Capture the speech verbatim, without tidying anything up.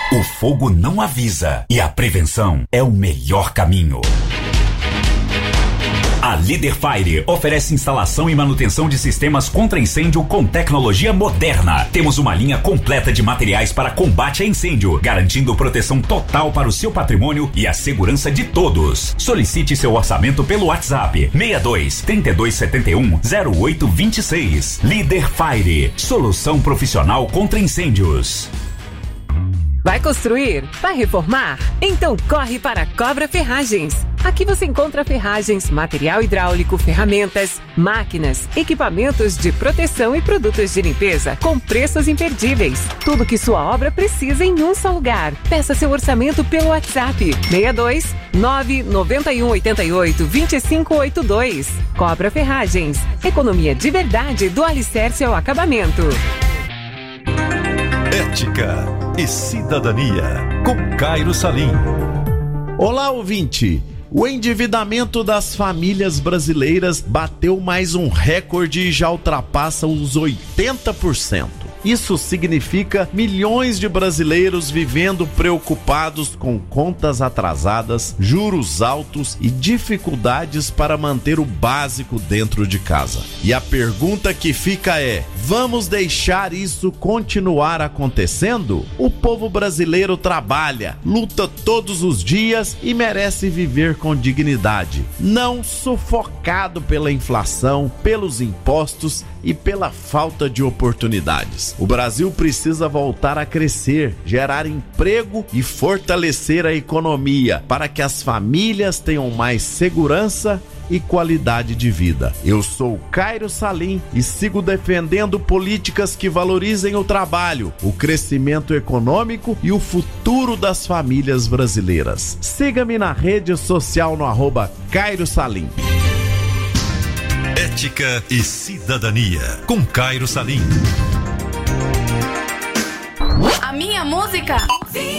O fogo não avisa e a prevenção é o melhor caminho. A Líder Fire oferece instalação e manutenção de sistemas contra incêndio com tecnologia moderna. Temos uma linha completa de materiais para combate a incêndio, garantindo proteção total para o seu patrimônio e a segurança de todos. Solicite seu orçamento pelo WhatsApp seis dois, três dois sete um, zero oito dois seis. Líder Fire, solução profissional contra incêndios. Vai construir? Vai reformar? Então corre para a Cobra Ferragens. Aqui você encontra ferragens, material hidráulico, ferramentas, máquinas, equipamentos de proteção e produtos de limpeza com preços imperdíveis. Tudo que sua obra precisa em um só lugar. Peça seu orçamento pelo WhatsApp seis dois nove nove um oito oito dois cinco oito dois. Cobra Ferragens. Economia de verdade do alicerce ao acabamento. Ética e Cidadania, com Cairo Salim. Olá, ouvinte! O endividamento das famílias brasileiras bateu mais um recorde e já ultrapassa os oitenta por cento. Isso significa milhões de brasileiros vivendo preocupados com contas atrasadas, juros altos e dificuldades para manter o básico dentro de casa. E a pergunta que fica é: vamos deixar isso continuar acontecendo? O povo brasileiro trabalha, luta todos os dias e merece viver com dignidade, não sufocado pela inflação, pelos impostos e pela falta de oportunidades. O Brasil precisa voltar a crescer, gerar emprego e fortalecer a economia para que as famílias tenham mais segurança e qualidade de vida. Eu sou Cairo Salim e sigo defendendo políticas que valorizem o trabalho, o crescimento econômico e o futuro das famílias brasileiras. Siga-me na rede social no arroba Cairo Salim. Ética e Cidadania, com Cairo Salim. A minha música